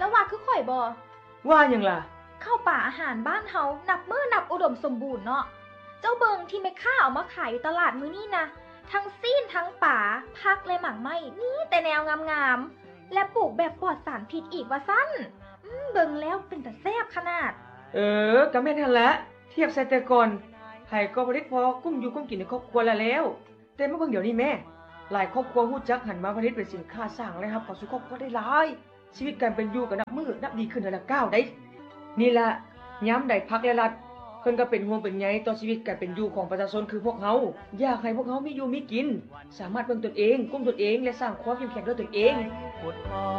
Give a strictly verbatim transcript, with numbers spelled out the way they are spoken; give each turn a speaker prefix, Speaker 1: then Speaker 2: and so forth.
Speaker 1: จะว่าคือข่อยบ่
Speaker 2: ว่าหยังล่ะ
Speaker 1: ข้าวป่าอาหารบ้านเฮานับมื้อนับอุดมสมบูรณ์เนาะเจ้าเบิงที่แม่ค้าเอามาขายอยู่ตลาดมื้อนี้นะทั้งซีนทั้งป่าพักและหมากไม้นี่แต่แนวงามๆและปลูกแบบปลอดสารพิษอีกว่าซั่นอืมเบิงแล้วเป็นตาแซ่บขนาด
Speaker 2: เออก็แม่นหั่นละเทียบใส่แต่ก่อนไผก็บ่ได้พอกุ้มอยู่กุ้มกินในครอบครัวแล้วแล้วแต่มาเบิ่งเดี๋ยวนี้แม่หลายครอบครัวฮู้จักหันมาผลิตเป็นสินค้าสร้างรายรับเข้าสู่ครอบครัวได้หลายชีวิตการเป็นอยู่ก็นับมื้อนับดีขึ้นเดือนละก้าวได้นี่ล่ะยามใดพักและรัฐเพิ่นก็เป็นห่วงเป็นใยต่อชีวิตการเป็นอยู่ของประชาชนคือพวกเฮาอยากให้พวกเฮามีอยู่มีกินสามารถเบิ่งตนเองกุ้มตนเองและสร้างความเข้มแข็งด้วยตนเอง